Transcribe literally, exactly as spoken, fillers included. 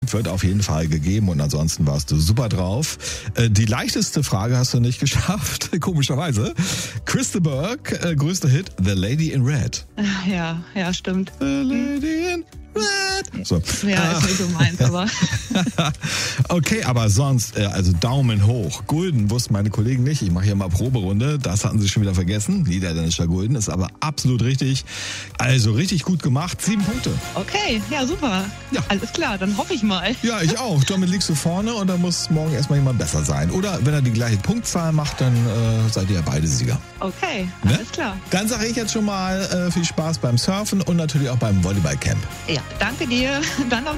Punkt wird auf jeden Fall gegeben und ansonsten warst du super drauf. Die leichteste Frage hast du nicht geschafft, komischerweise. Krista Burke, äh, größter Hit, The Lady in Red. Ja, ja, stimmt. The Lady in Red. So. Ja, ah. ist nicht so meins, aber... Okay, aber sonst, äh, also Daumen hoch. Gulden wussten meine Kollegen nicht. Ich mache hier mal Proberunde. Das hatten sie schon wieder vergessen. Niederländischer Gulden ist aber absolut richtig. Also richtig gut gemacht. Sieben Punkte. Okay, ja, super. Ja. Alles klar, dann hoffe ich mal. Ja, ich auch. Damit liegst du vorne und dann muss morgen erstmal jemand besser sein. Oder wenn er die gleiche Punktzahl macht, dann äh, seid ihr ja beide Sieger. Okay, Ne? alles klar. Dann sage ich jetzt schon mal äh, viel Spaß beim Surfen und natürlich auch beim Volleyballcamp. Ja, danke dir. Dann noch